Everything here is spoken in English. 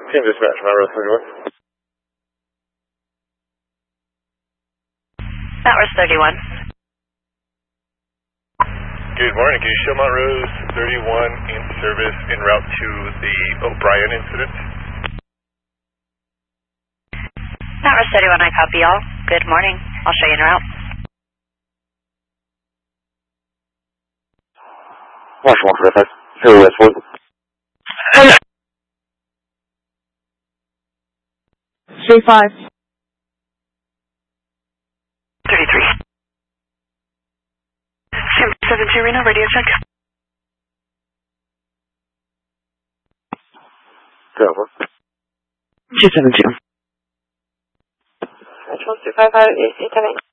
Team dispatch, Mount Rose 31. Mount Rose 31. Good morning. Can you show Mount Rose 31 in service en route to the O'Brien incident? Mount Rose 31, I copy y'all. Good morning. I'll show you en route. Marshal 145, Harry Westwood. J5. 33. Sam 72 Reno, radio check. Cover. 272. Control 255, 878.